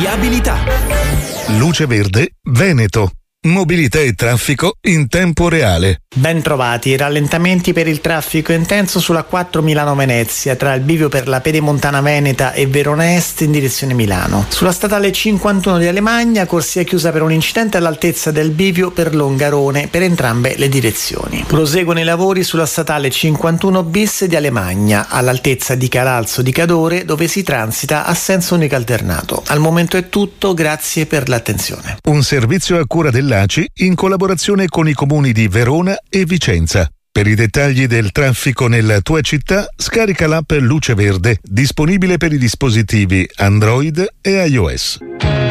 viabilità. Luce Verde Veneto. Mobilità e traffico in tempo reale. Ben trovati, rallentamenti per il traffico intenso sulla 4 Milano-Venezia tra il bivio per la Pedemontana Veneta e Verona Est in direzione Milano. Sulla statale 51 di Alemagna, corsia chiusa per un incidente all'altezza del bivio per Longarone per entrambe le direzioni. Proseguono i lavori sulla statale 51 bis di Alemagna all'altezza di Calalzo di Cadore, dove si transita a senso unico alternato. Al momento è tutto, grazie per l'attenzione. Un servizio a cura dell'ACI in collaborazione con i comuni di Verona e Vicenza. Per i dettagli del traffico nella tua città, scarica l'app Luce Verde, disponibile per i dispositivi Android e iOS.